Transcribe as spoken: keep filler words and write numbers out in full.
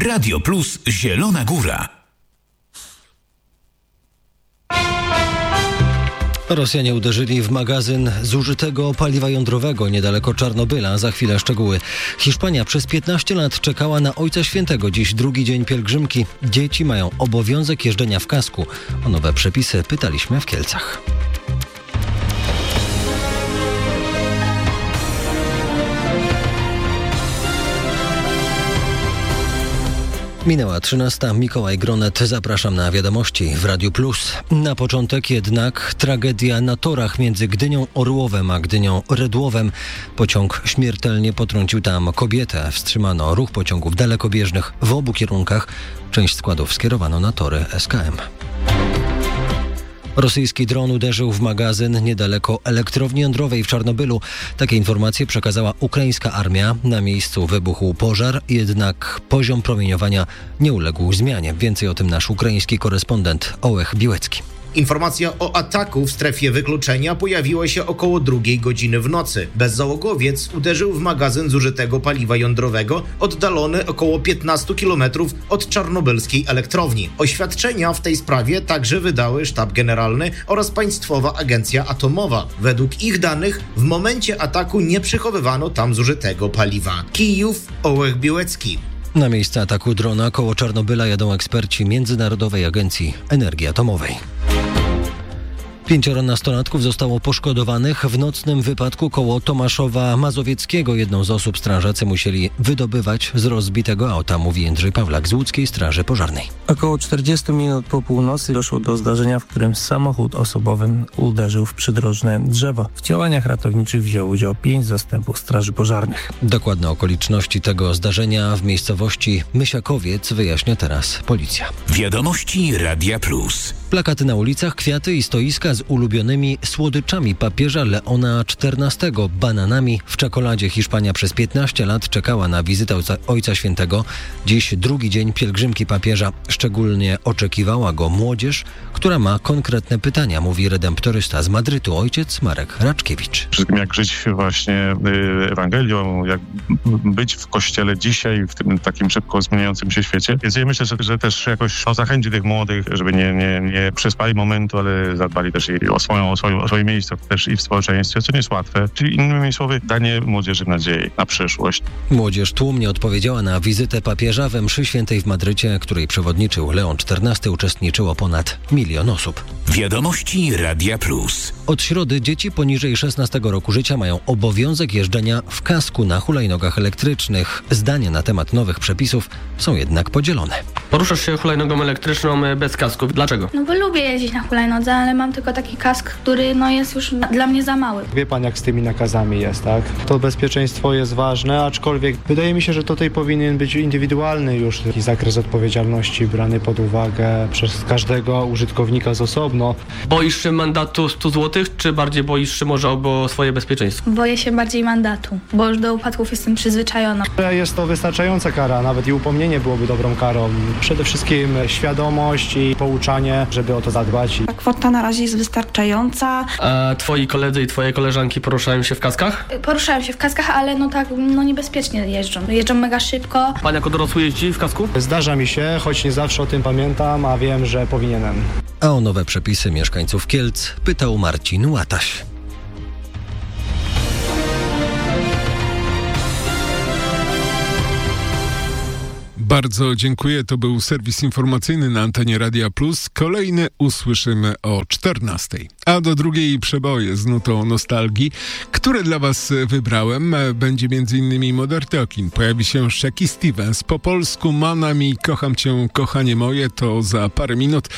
Radio Plus Zielona Góra. Rosjanie uderzyli w magazyn zużytego paliwa jądrowego niedaleko Czarnobyla. Za chwilę szczegóły. Hiszpania przez piętnaście lat czekała na Ojca Świętego. Dziś drugi dzień pielgrzymki. Dzieci mają obowiązek jeżdżenia w kasku. O nowe przepisy pytaliśmy w Kielcach. Minęła trzynasta. Mikołaj Gronet. Zapraszam na wiadomości w Radiu Plus. Na początek jednak tragedia na torach między Gdynią Orłowem a Gdynią Redłowem. Pociąg śmiertelnie potrącił tam kobietę. Wstrzymano ruch pociągów dalekobieżnych w obu kierunkach. Część składów skierowano na tory S K M. Rosyjski dron uderzył w magazyn niedaleko elektrowni jądrowej w Czarnobylu. Takie informacje przekazała ukraińska armia. Na miejscu wybuchł pożar, jednak poziom promieniowania nie uległ zmianie. Więcej o tym nasz ukraiński korespondent Ołech Biłecki. Informacja o ataku w strefie wykluczenia pojawiła się około drugiej godziny w nocy. Bezzałogowiec uderzył w magazyn zużytego paliwa jądrowego oddalony około piętnaście kilometrów od czarnobylskiej elektrowni. Oświadczenia w tej sprawie także wydały Sztab Generalny oraz Państwowa Agencja Atomowa. Według ich danych w momencie ataku nie przechowywano tam zużytego paliwa. Kijów, Ołech Biłecki. Na miejsce ataku drona koło Czarnobyla jadą eksperci Międzynarodowej Agencji Energii Atomowej. Pięcioro nastolatków zostało poszkodowanych w nocnym wypadku koło Tomaszowa Mazowieckiego. Jedną z osób strażacy musieli wydobywać z rozbitego auta, mówi Jędrzej Pawlak z Łódzkiej Straży Pożarnej. Około czterdzieści minut po północy doszło do zdarzenia, w którym samochód osobowy uderzył w przydrożne drzewo. W działaniach ratowniczych wzięło udział pięć zastępów straży pożarnych. Dokładne okoliczności tego zdarzenia w miejscowości Mysiakowiec wyjaśnia teraz policja. Wiadomości Radia Plus. Plakaty na ulicach, kwiaty i stoiska z ulubionymi słodyczami papieża Leona czternastego, bananami. W czekoladzie Hiszpania przez piętnaście lat czekała na wizytę Ojca, Ojca Świętego. Dziś drugi dzień pielgrzymki papieża. Szczególnie oczekiwała go młodzież, która ma konkretne pytania, mówi redemptorysta z Madrytu, ojciec Marek Raczkiewicz. Przede wszystkim jak żyć właśnie Ewangelią, jak być w Kościele dzisiaj, w tym takim szybko zmieniającym się świecie. Więc ja myślę, że, że też jakoś no, zachęci tych młodych, żeby nie, nie, nie przespali momentu, ale zadbali też i o, swoją, o, swoją, o swoje miejsce też i w społeczeństwie, co nie jest łatwe. Czyli innymi słowy, danie młodzieży nadziei na przyszłość. Młodzież tłumnie odpowiedziała na wizytę papieża we mszy świętej w Madrycie, której przewodniczył Leon czternasty. Uczestniczyło ponad milion osób. Wiadomości Radia Plus. Od środy dzieci poniżej szesnastego roku życia mają obowiązek jeżdżenia w kasku na hulajnogach elektrycznych. Zdania na temat nowych przepisów są jednak podzielone. Poruszasz się hulajnogą elektryczną bez kasku. Dlaczego? No bo lubię jeździć na hulajnodze, ale mam tylko taki kask, który no jest już dla mnie za mały. Wie pan, jak z tymi nakazami jest, tak? To bezpieczeństwo jest ważne, aczkolwiek wydaje mi się, że tutaj powinien być indywidualny już taki zakres odpowiedzialności brany pod uwagę przez każdego użytkownika z osobno. Boisz się mandatu stu złotych, czy bardziej boisz się może o swoje bezpieczeństwo? Boję się bardziej mandatu, bo już do upadków jestem przyzwyczajona. Jest to wystarczająca kara, nawet i upomnienie byłoby dobrą karą. Przede wszystkim świadomość i pouczanie, żeby o to zadbać. Ta kwota na razie jest wystarczająca. A twoi koledzy i twoje koleżanki poruszają się w kaskach? Poruszają się w kaskach, ale no tak no niebezpiecznie jeżdżą. Jeżdżą mega szybko. Pan jako dorosły jeździ w kasku? Zdarza mi się, choć nie zawsze o tym pamiętam, a wiem, że powinienem. A o nowe przepisy mieszkańców Kielc pytał Marcin Łataś. Bardzo dziękuję. To był serwis informacyjny na antenie Radia Plus. Kolejny usłyszymy o czternastej. A do drugiej przeboje z nutą nostalgii, które dla was wybrałem, będzie m.in. Modern Talking. Pojawi się Shaky Stevens. Po polsku ma nami Kocham cię, kochanie moje. To za parę minut.